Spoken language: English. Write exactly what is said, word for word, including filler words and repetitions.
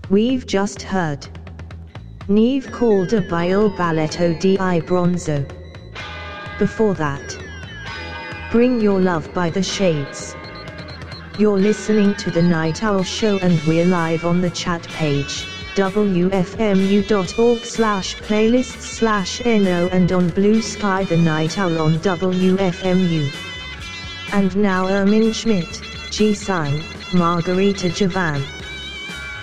We've just heard Neve Calder by Il Balletto di Bronzo. Before that, Bring Your Love by The Shades. You're listening to The Night Owl Show and we're live on the chat page, w f m u dot org slash playlists slash no, and on Blue Sky The Night Owl on W F M U. And now Ermin Schmidt, G-Sign, Margarita Javan.